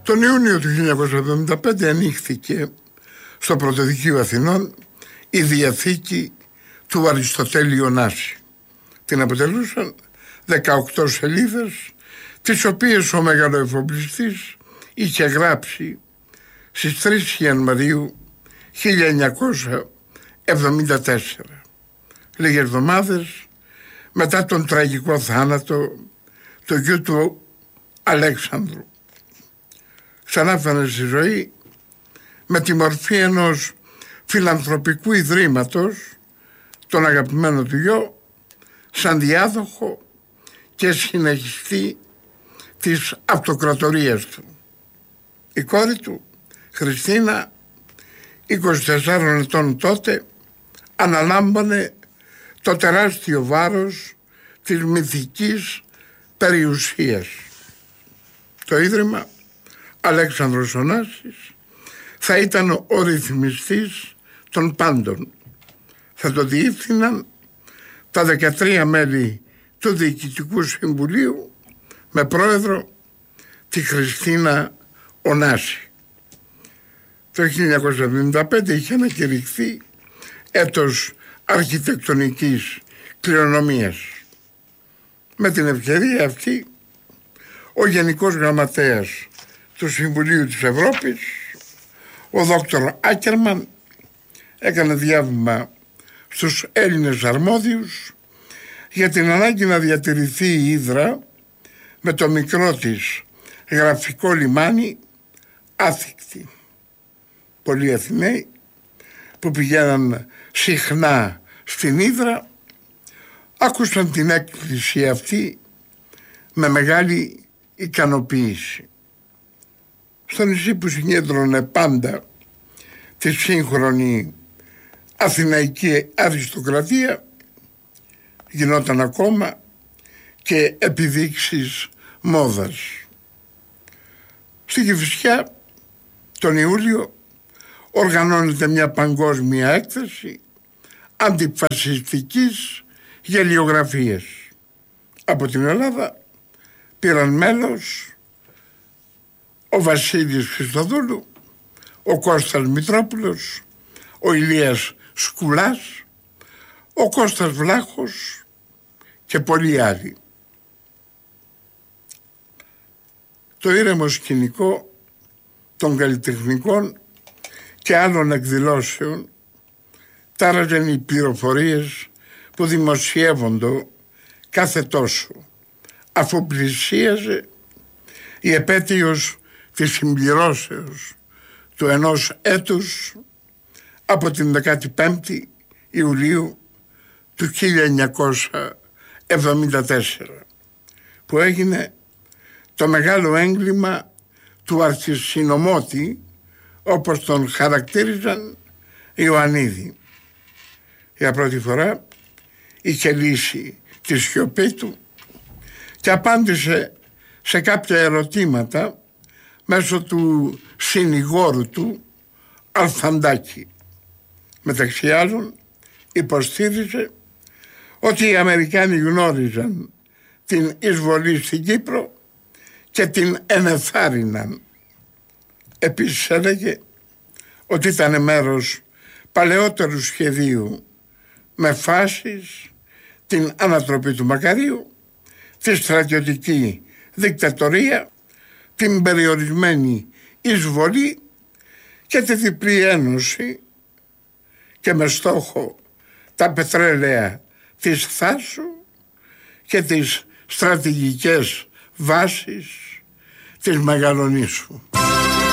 Τον Ιούνιο του 1975 ανοίχθηκε στο Πρωτοδικείο Αθηνών η Διαθήκη του Αριστοτέλη Ωνάση. Την αποτελούσαν 18 σελίδες, τις οποίες ο μεγαλοεφοπλιστής είχε γράψει στις 3 Ιανουαρίου 1974, λίγες εβδομάδες μετά τον τραγικό θάνατο του γιου του Αλέξανδρου. Ξανάφερε στη ζωή με τη μορφή ενός φιλανθρωπικού ιδρύματος τον αγαπημένο του γιο σαν διάδοχο και συνεχιστή της αυτοκρατορίας του. Η κόρη του, Χριστίνα, 24 ετών τότε, αναλάμβανε το τεράστιο βάρος της μυθικής περιουσίας. Το Ίδρυμα Αλέξανδρος Ωνάσης θα ήταν ο ρυθμιστής των πάντων. Θα το διεύθυναν τα 13 μέλη του Διοικητικού Συμβουλίου με πρόεδρο τη Χριστίνα Ωνάση. Το 1975 είχε ανακηρυχθεί έτος αρχιτεκτονικής κληρονομίας. Με την ευκαιρία αυτή, ο Γενικός Γραμματέας του Συμβουλίου της Ευρώπης, ο Δόκτωρ Άκερμαν, έκανε διάβημα στους Έλληνες αρμόδιους για την ανάγκη να διατηρηθεί η Ύδρα με το μικρό της γραφικό λιμάνι άθικτη. Πολλοί Αθηναίοι που πηγαίναν συχνά στην Ύδρα άκουσαν την έκκληση αυτή με μεγάλη ικανοποίηση. Στο νησί που συγκέντρωνε πάντα τη σύγχρονη αθηναϊκή αριστοκρατία γινόταν ακόμα και επιδείξεις μόδας. Στη Κηφισιά τον Ιούλιο οργανώνεται μια παγκόσμια έκθεση αντιφασιστικής γελιογραφίας. Από την Ελλάδα πήραν μέλος ο Βασίλης Χριστοδούλου, ο Κώστας Μητρόπουλος, ο Ηλίας Σκουλάς, ο Κώστας Βλάχος και πολλοί άλλοι. Το ήρεμο σκηνικό των καλλιτεχνικών και άλλων εκδηλώσεων τάραζαν οι πληροφορίες που δημοσιεύονται κάθε τόσο, αφού πλησίαζε η επέτειος της συμπληρώσεως του 1 έτους από την 15η Ιουλίου του 1974, που έγινε το μεγάλο έγκλημα του αρχισυνομότη, όπως τον χαρακτήριζαν Ιωαννίδη. Για πρώτη φορά είχε λύσει τη σιωπή του και απάντησε σε κάποια ερωτήματα μέσω του συνηγόρου του Αλφαντάκη. Μεταξύ άλλων υποστήριζε ότι οι Αμερικάνοι γνώριζαν την εισβολή στην Κύπρο και την ενεθάρρυναν. Επίσης έλεγε ότι ήταν μέρος παλαιότερου σχεδίου με φάσεις, την ανατροπή του Μακαρίου, τη στρατιωτική δικτατορία, την περιορισμένη εισβολή και τη διπλή ένωση και με στόχο τα πετρέλαια της Θάσου και τις στρατηγικές βάσεις της Μεγαλονήσου.